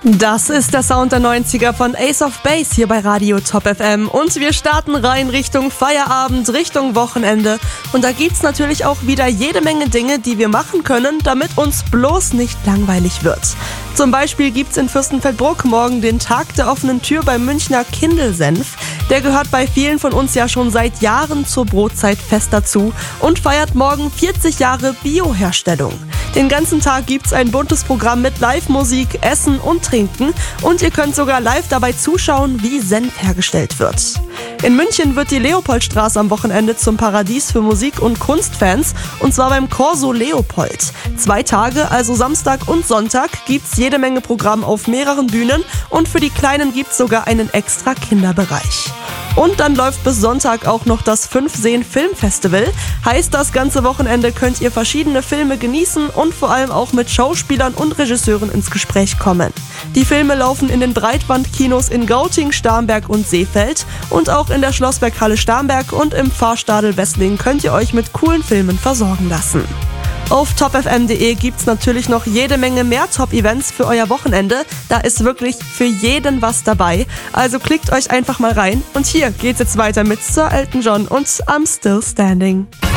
Das ist der Sound der 90er von Ace of Base hier bei Radio Top FM und wir starten rein Richtung Feierabend, Richtung Wochenende und da gibt's natürlich auch wieder jede Menge Dinge, die wir machen können, damit uns bloß nicht langweilig wird. Zum Beispiel gibt's in Fürstenfeldbruck morgen den Tag der offenen Tür beim Münchner Kindelsenf. Der gehört bei vielen von uns ja schon seit Jahren zur Brotzeit fest dazu und feiert morgen 40 Jahre Bioherstellung. Den ganzen Tag gibt's ein buntes Programm mit Live-Musik, Essen und Trinken und ihr könnt sogar live dabei zuschauen, wie Senf hergestellt wird. In München wird die Leopoldstraße am Wochenende zum Paradies für Musik- und Kunstfans und zwar beim Corso Leopold. 2 Tage, also Samstag und Sonntag, gibt's jede Menge Programm auf mehreren Bühnen und für die Kleinen gibt's sogar einen extra Kinderbereich. Und dann läuft bis Sonntag auch noch das 5-Seen Filmfestival. Heißt, das ganze Wochenende könnt ihr verschiedene Filme genießen und vor allem auch mit Schauspielern und Regisseuren ins Gespräch kommen. Die Filme laufen in den Breitbandkinos in Gauting, Starnberg und Seefeld und auch in der Schlossberghalle Starnberg und im Pfarrstadel Wesslingen könnt ihr euch mit coolen Filmen versorgen lassen. Auf topfm.de gibt's natürlich noch jede Menge mehr Top-Events für euer Wochenende. Da ist wirklich für jeden was dabei. Also klickt euch einfach mal rein. Und hier geht's jetzt weiter mit Sir Elton John und I'm Still Standing.